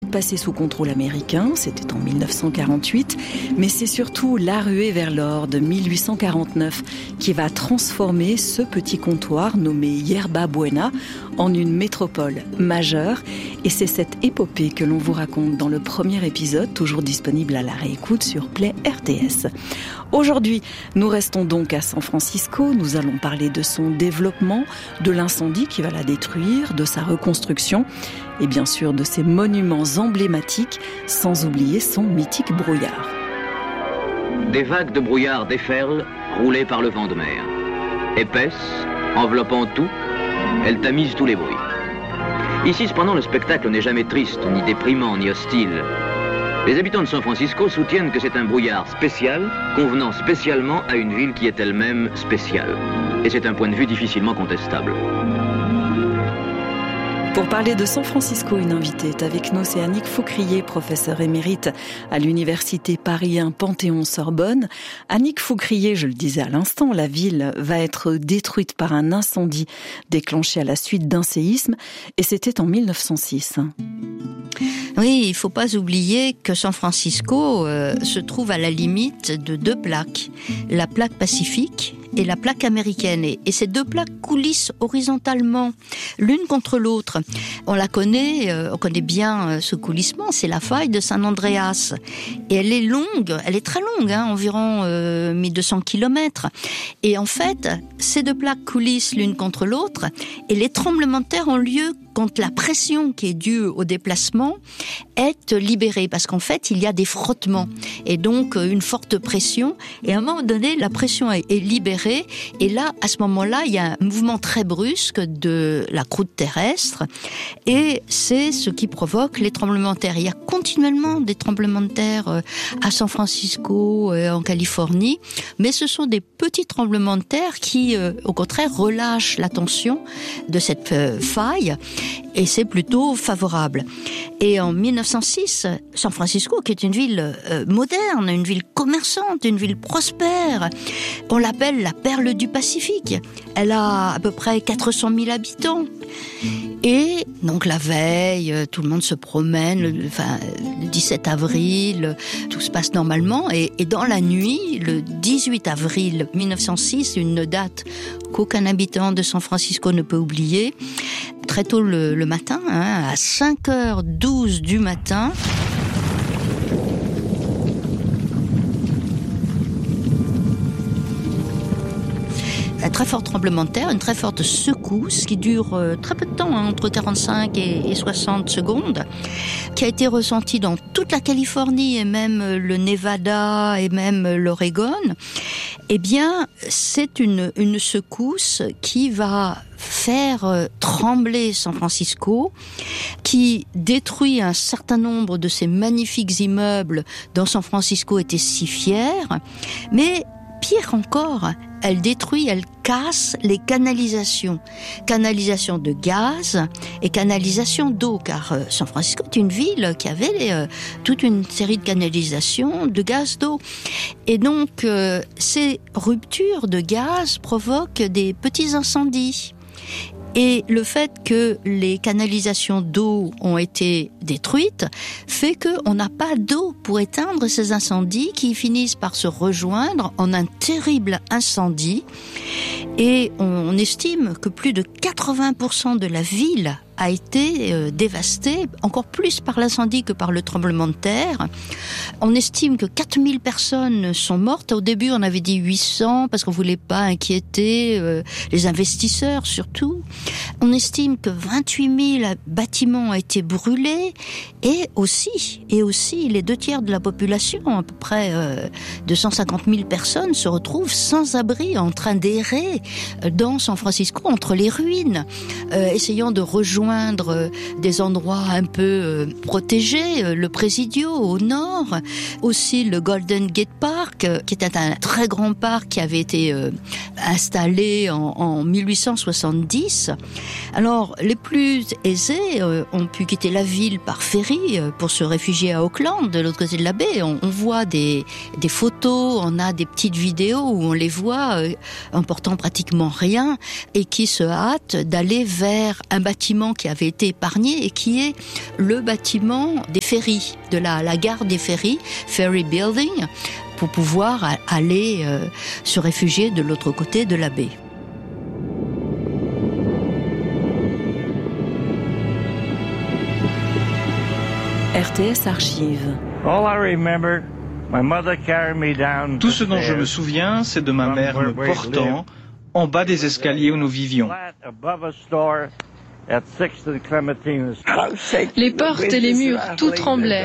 passé sous contrôle américain, c'était en 1948, mais c'est surtout la ruée vers l'or de 1849 qui va transformer ce petit comptoir nommé Yerba Buena en une métropole majeure. Et c'est cette épopée que l'on vous raconte dans le premier épisode, toujours disponible à la réécoute sur Play RTS. Aujourd'hui, nous restons donc à San Francisco. Nous allons parler de son développement, de l'incendie qui va la détruire, de sa reconstruction et bien sûr de ses monuments emblématiques, sans oublier son mythique brouillard. Des vagues de brouillard déferlent, roulées par le vent de mer. Épaisses, enveloppant tout, elles tamisent tous les bruits. Ici, cependant, le spectacle n'est jamais triste, ni déprimant, ni hostile. Les habitants de San Francisco soutiennent que c'est un brouillard spécial, convenant spécialement à une ville qui est elle-même spéciale. Et c'est un point de vue difficilement contestable. Pour parler de San Francisco, une invitée est avec nous, c'est Annick Faucrier, professeure émérite à l'université Paris 1 Panthéon-Sorbonne. Annick Faucrier, je le disais à l'instant, la ville va être détruite par un incendie déclenché à la suite d'un séisme, et c'était en 1906. Oui, il ne faut pas oublier que San Francisco se trouve à la limite de deux plaques, la plaque pacifique et la plaque américaine. Et ces deux plaques coulissent horizontalement, l'une contre l'autre. On la connaît, on connaît bien ce coulissement, c'est la faille de San Andreas. Et elle est longue, elle est très longue, environ 1200 km. Et en fait, ces deux plaques coulissent l'une contre l'autre, et les tremblements de terre ont lieu quand la pression qui est due au déplacement est libérée, parce qu'en fait, il y a des frottements, et donc une forte pression, et à un moment donné, la pression est libérée, et là, à ce moment-là, il y a un mouvement très brusque de la croûte terrestre, et c'est ce qui provoque les tremblements de terre. Il y a continuellement des tremblements de terre à San Francisco, en Californie, mais ce sont des petits tremblements de terre qui, au contraire, relâchent la tension de cette faille, et c'est plutôt favorable. Et en 1906, San Francisco, qui est une ville moderne, une ville commerçante, une ville prospère, on l'appelle la perle du Pacifique. Elle a à peu près 400 000 habitants. Et donc la veille, tout le monde se promène, le 17 avril, tout se passe normalement. Et dans la nuit, le 18 avril 1906, une date qu'aucun habitant de San Francisco ne peut oublier, très tôt le matin, à 5h12 du matin, un très fort tremblement de terre, une très forte secousse qui dure très peu de temps, entre 45 et 60 secondes, qui a été ressentie dans toute la Californie et même le Nevada et même l'Oregon. Eh bien, c'est une secousse qui va faire trembler San Francisco, qui détruit un certain nombre de ces magnifiques immeubles dont San Francisco était si fier, mais pire encore, elle détruit, elle casse les canalisations de gaz et canalisations d'eau, car San Francisco est une ville qui avait toute une série de canalisations de gaz d'eau. Et donc, ces ruptures de gaz provoquent des petits incendies. Et le fait que les canalisations d'eau ont été détruites fait qu'on n'a pas d'eau pour éteindre ces incendies qui finissent par se rejoindre en un terrible incendie. Et on estime que plus de 80% de la ville a été dévastée, encore plus par l'incendie que par le tremblement de terre. On estime que 4000 personnes sont mortes. Au début, on avait dit 800 parce qu'on voulait pas inquiéter les investisseurs surtout. On estime que 28 000 bâtiments ont été brûlés et aussi les 2/3 de la population, à peu près 250 000 personnes, se retrouvent sans abri, en train d'errer dans San Francisco entre les ruines, essayant de rejoindre des endroits un peu protégés, le Presidio au nord, aussi le Golden Gate Park, qui était un très grand parc qui avait été installé en 1870. Alors, les plus aisés ont pu quitter la ville par ferry pour se réfugier à Oakland, de l'autre côté de la baie. On voit des photos, on a des petites vidéos où on les voit en portant pratiquement rien et qui se hâtent d'aller vers un bâtiment qui avait été épargné et qui est le bâtiment des ferries, de la gare des ferries, Ferry Building, pour pouvoir aller se réfugier de l'autre côté de la baie. RTS Archives. Tout ce dont je me souviens, c'est de ma mère me portant en bas des escaliers où nous vivions. Les portes et les murs, tout tremblait.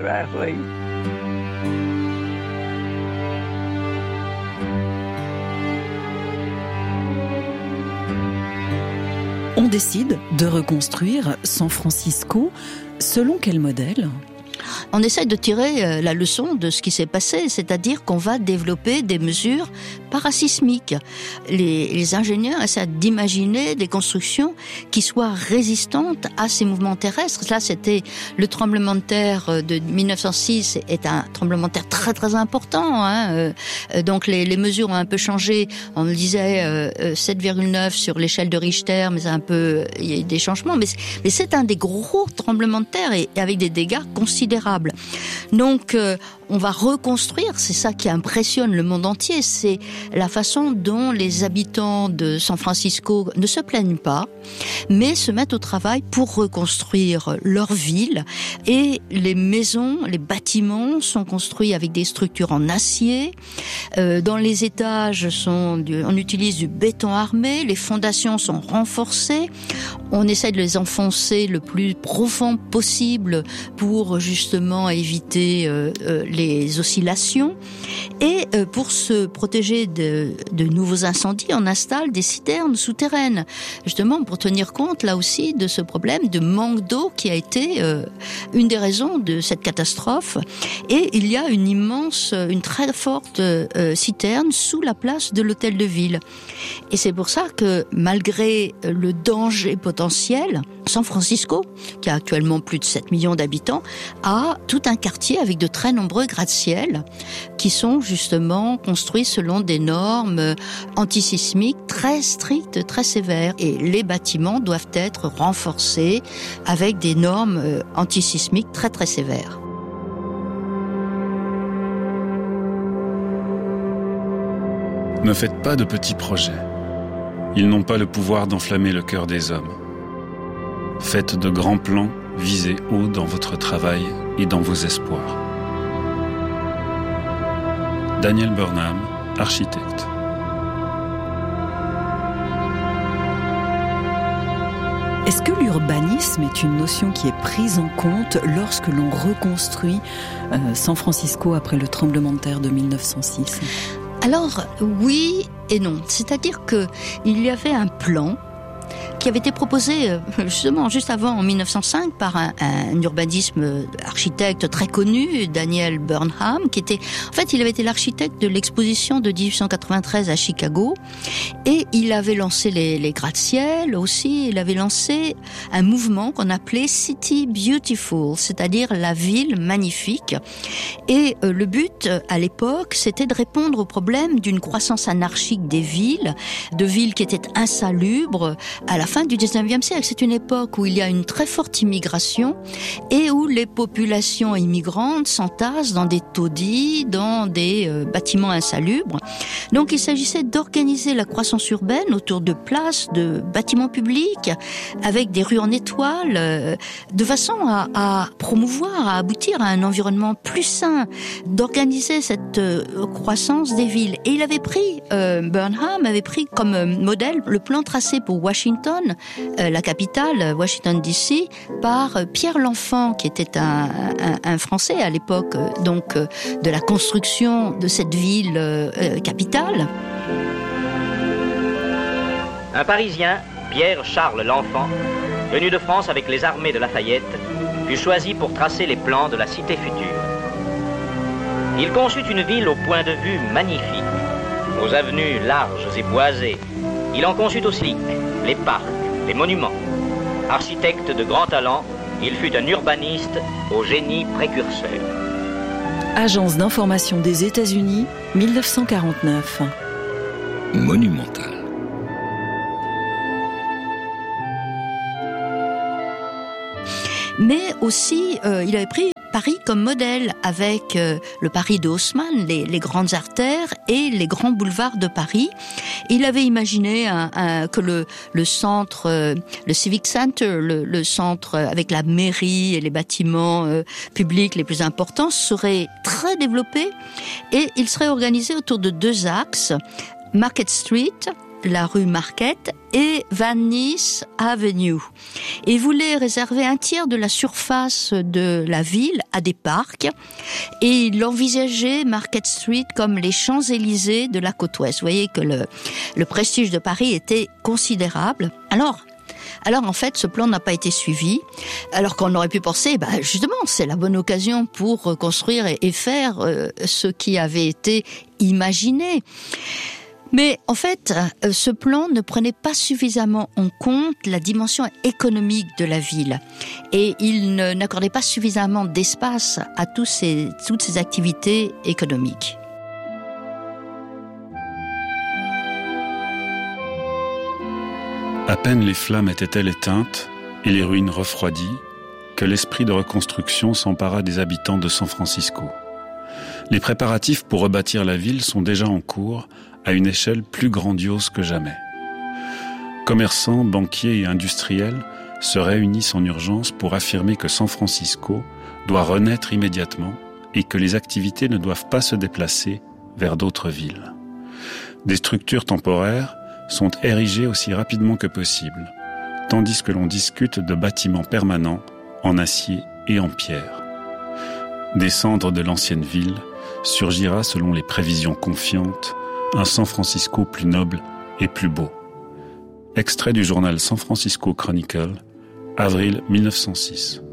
On décide de reconstruire San Francisco. Selon quel modèle ? On essaye de tirer la leçon de ce qui s'est passé, c'est-à-dire qu'on va développer des mesures parasismiques. Les ingénieurs essaient d'imaginer des constructions qui soient résistantes à ces mouvements terrestres. Là, c'était le tremblement de terre de 1906, est un tremblement de terre très très important. Donc les mesures ont un peu changé. On le disait 7,9 sur l'échelle de Richter, mais il y a eu des changements. Mais c'est un des gros tremblements de terre et avec des dégâts considérables. Donc, on va reconstruire, c'est ça qui impressionne le monde entier, c'est la façon dont les habitants de San Francisco ne se plaignent pas, mais se mettent au travail pour reconstruire leur ville. Et les maisons, les bâtiments sont construits avec des structures en acier. Dans les étages, on utilise du béton armé, les fondations sont renforcées. On essaie de les enfoncer le plus profond possible pour justement éviter les oscillations. Et pour se protéger de nouveaux incendies, on installe des citernes souterraines, justement pour tenir compte là aussi de ce problème de manque d'eau qui a été une des raisons de cette catastrophe. Et il y a une très forte citerne sous la place de l'hôtel de ville. Et c'est pour ça que malgré le danger potentiel, San Francisco, qui a actuellement plus de 7 millions d'habitants, a tout un quartier avec de très nombreux gratte-ciel qui sont justement construits selon des normes antisismiques très strictes, très sévères. Et les bâtiments doivent être renforcés avec des normes antisismiques très très sévères. Ne faites pas de petits projets. Ils n'ont pas le pouvoir d'enflammer le cœur des hommes. Faites de grands plans, visez haut dans votre travail et dans vos espoirs. Daniel Burnham, architecte. Est-ce que l'urbanisme est une notion qui est prise en compte lorsque l'on reconstruit San Francisco après le tremblement de terre de 1906 ? Alors, oui et non. C'est-à-dire que il y avait un plan qui avait été proposé justement juste avant, en 1905, par un urbanisme architecte très connu, Daniel Burnham, qui était, en fait, il avait été l'architecte de l'exposition de 1893 à Chicago, et il avait lancé les gratte-ciel aussi. Il avait lancé un mouvement qu'on appelait City Beautiful, c'est-à-dire la ville magnifique. Et le but, à l'époque, c'était de répondre au problème d'une croissance anarchique des villes, de villes qui étaient insalubres à la fin du 19e siècle. C'est une époque où il y a une très forte immigration et où les populations immigrantes s'entassent dans des taudis, dans des bâtiments insalubres. Donc il s'agissait d'organiser la croissance urbaine autour de places, de bâtiments publics, avec des rues en étoiles, de façon à promouvoir, à aboutir à un environnement plus sain, d'organiser cette croissance des villes. Et il avait pris, Burnham avait pris comme modèle le plan tracé pour Washington, la capitale, Washington DC, par Pierre L'Enfant, qui était un Français à l'époque, donc de la construction de cette ville capitale. Un Parisien, Pierre-Charles L'Enfant, venu de France avec les armées de Lafayette, fut choisi pour tracer les plans de la cité future. Il conçut une ville au point de vue magnifique, aux avenues larges et boisées. Il en conçut aussi les parcs, les monuments. Architecte de grand talent, il fut un urbaniste au génie précurseur. Agence d'information des États-Unis, 1949. Monumental. Mais aussi, il avait pris Paris comme modèle avec le Paris de Haussmann, les grandes artères et les grands boulevards de Paris. Il avait imaginé que le centre, le Civic Center, le centre avec la mairie et les bâtiments publics les plus importants serait très développé et il serait organisé autour de 2 axes, Market Street, la rue Market, et Van Ness Avenue. Et il voulait réserver un tiers de la surface de la ville à des parcs, et il envisageait Market Street comme les Champs-Élysées de la côte ouest. Vous voyez que le prestige de Paris était considérable. Alors en fait, ce plan n'a pas été suivi, alors qu'on aurait pu penser, justement, c'est la bonne occasion pour construire et faire ce qui avait été imaginé. Mais en fait, ce plan ne prenait pas suffisamment en compte la dimension économique de la ville. Et il n'accordait pas suffisamment d'espace à toutes ces activités économiques. À peine les flammes étaient-elles éteintes et les ruines refroidies, que l'esprit de reconstruction s'empara des habitants de San Francisco. Les préparatifs pour rebâtir la ville sont déjà en cours à une échelle plus grandiose que jamais. Commerçants, banquiers et industriels se réunissent en urgence pour affirmer que San Francisco doit renaître immédiatement et que les activités ne doivent pas se déplacer vers d'autres villes. Des structures temporaires sont érigées aussi rapidement que possible, tandis que l'on discute de bâtiments permanents en acier et en pierre. Des cendres de l'ancienne ville surgira, selon les prévisions confiantes, un San Francisco plus noble et plus beau. Extrait du journal San Francisco Chronicle, avril 1906.